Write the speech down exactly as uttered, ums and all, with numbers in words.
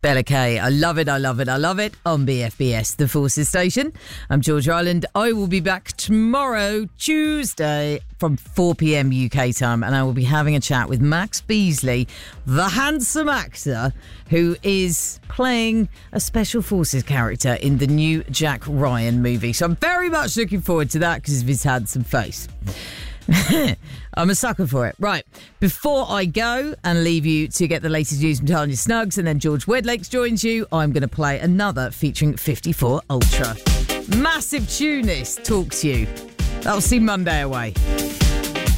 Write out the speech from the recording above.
Bella Kay. I love it, I love it, I love it on B F B S, the Forces Station. I'm George Ireland. I will be back tomorrow, Tuesday, from four p.m. U K time, and I will be having a chat with Max Beasley, the handsome actor who is playing a Special Forces character in the new Jack Ryan movie. So I'm very much looking forward to that because of his handsome face. I'm a sucker for it. Right, before I go and leave you to get the latest news from Tanya Snuggs and then George Wedlakes joins you, I'm going to play another featuring fifty-four Ultra. Massive tune this, Talk to You. That'll see Monday away.